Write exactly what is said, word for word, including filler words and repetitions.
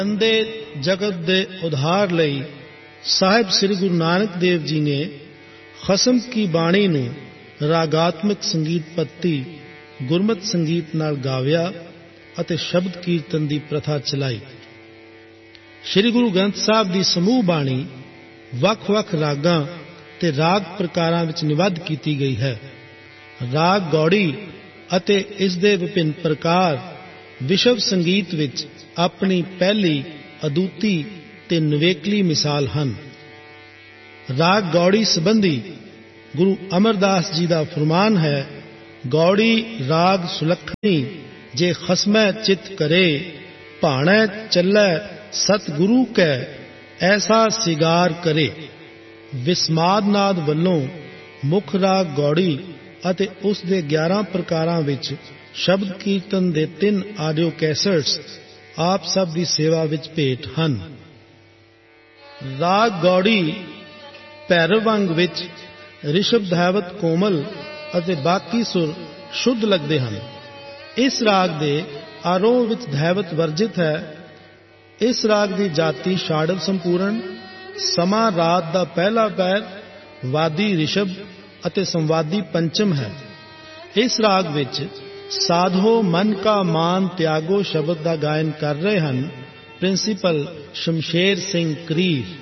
ਬੰਦੇ ਜਗਤ ਦੇ ਉਧਾਰ ਲਈ ਸਾਹਿਬ ਸ੍ਰੀ ਗੁਰੂ ਨਾਨਕ ਦੇਵ ਜੀ ਨੇ ਖਸਮ ਕੀ ਬਾਣੀ ਨੂੰ ਰਾਗਾਤਮਕ ਸੰਗੀਤ ਪੱਤੀ ਗੁਰਮਤਿ ਸੰਗੀਤ ਨਾਲ ਗਾਵਿਆ ਅਤੇ ਸ਼ਬਦ ਕੀਰਤਨ ਦੀ ਪ੍ਰਥਾ ਚਲਾਈ। ਸ੍ਰੀ ਗੁਰੂ ਗ੍ਰੰਥ ਸਾਹਿਬ ਦੀ ਸਮੂਹ ਬਾਣੀ ਵੱਖ-ਵੱਖ ਰਾਗਾਂ ਤੇ ਰਾਗ ਪ੍ਰਕਾਰਾਂ ਵਿੱਚ ਨਿਬੱਧ ਕੀਤੀ ਗਈ ਹੈ। ਰਾਗ ਗੌੜੀ ਅਤੇ ਇਸ ਦੇ ਵਿਭਿੰਨ ਪ੍ਰਕਾਰ ਵਿਸ਼ਵ ਸੰਗੀਤ ਵਿੱਚ ਆਪਣੀ ਪਹਿਲੀ ਅਦੁੱਤੀ ਤੇ ਨਿਵੇਕਲੀ ਮਿਸਾਲ ਹਨ। ਰਾਗ ਗੌੜੀ ਸੰਬੰਧੀ ਗੁਰੂ ਅਮਰਦਾਸ ਜੀ ਦਾ ਫਰਮਾਨ ਹੈ, ਗੌੜੀ ਰਾਗ ਸੁਲੱਖਣੀ ਜੇ ਖਸਮੈ ਚਿਤ ਕਰੇ, ਭਾਣੈ ਚੱਲੈ ਸਤਿਗੁਰੂ ਕੈ ਐਸਾ ਸਿਗਾਰ ਕਰੇ। ਵਿਸਮਾਦ ਨਾਦ ਵੱਲੋਂ ਮੁੱਖ ਰਾਗ ਗੌੜੀ ਅਤੇ ਉਸ ਦੇ ਗਿਆਰਾਂ ਪ੍ਰਕਾਰਾਂ ਵਿੱਚ ਸ਼ਬਦ ਕੀਰਤਨ ਦੇ ਤਿੰਨ ਆਡੀਓ ਕੈਸਟਸ ਆਪ ਸਭ ਦੀ ਸੇਵਾ ਵਿੱਚ ਭੇਟ ਹਨ। ਰਾਗ ਗੌੜੀ ਭੈਰਵ ਅੰਗ ਵਿੱਚ ਰਿਸ਼ਭ ਧੈਵਤ ਕੋਮਲ ਅਤੇ ਬਾਕੀ ਸੁਰ ਸ਼ੁੱਧ ਲੱਗਦੇ ਹਨ। ਇਸ ਰਾਗ ਦੇ ਆਰੋਹ ਵਿੱਚ ਧੈਵਤ ਵਰਜਿਤ ਹੈ। ਇਸ ਰਾਗ ਦੀ ਜਾਤੀ ਸ਼ਾਡਵ ਸੰਪੂਰਨ, ਸਮਾਂ ਰਾਤ ਦਾ ਪਹਿਲਾ ਪੈਰ, ਵਾਦੀ ਰਿਸ਼ਭ ਅਤੇ ਸੰਵਾਦੀ ਪੰਚਮ ਹੈ। ਇਸ ਰਾਗ ਵਿੱਚ ਸਾਧੋ ਮਨ ਕਾ ਮਾਨ ਤਿਆਗੋ ਸ਼ਬਦ ਦਾ ਗਾਇਨ ਕਰ ਰਹੇ ਹਨ ਪ੍ਰਿੰਸੀਪਲ ਸ਼ਮਸ਼ੇਰ ਸਿੰਘ ਕਰੀਰ।